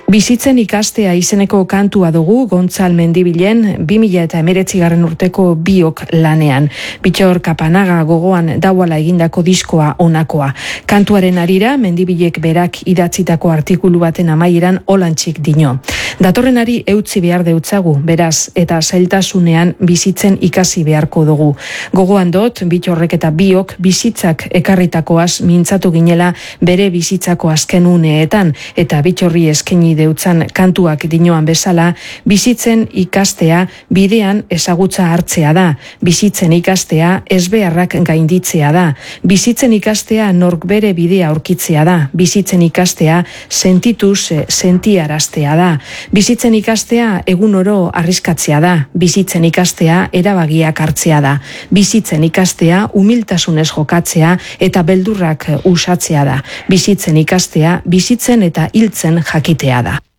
Bizitzen ikastea izeneko kantua dugu Gontzal Mendibilen 2019 urteko biok lanean. Bittor Kapanaga gogoan dauala egindako diskoa onakoa. Kantuaren arira Mendibilek berak idatzitako artikulu baten amaieran holantzik dio. Datorrenari eutzi behar deutzagu, beraz, eta zailtasunean bizitzen ikasi beharko dugu. Gogoan dut, Bittorrek eta biok bizitzak ekarritakoaz mintzatu ginela bere bizitzako azken uneetan, eta Bittorri eskaini deutzan kantuak dinoan bezala, bizitzen ikastea bidean ezagutza hartzea da, bizitzen ikastea ezbeharrak gainditzea da, bizitzen ikastea nork bere bidea aurkitzea da, bizitzen ikastea sentituz sentiaraztea da, bizitzen ikastea egunoro arriskatzea da, bizitzen ikastea erabagiak hartzea da, bizitzen ikastea humiltasunez jokatzea eta beldurrak usatzea da, bizitzen ikastea bizitzen eta hiltzen jakitea da.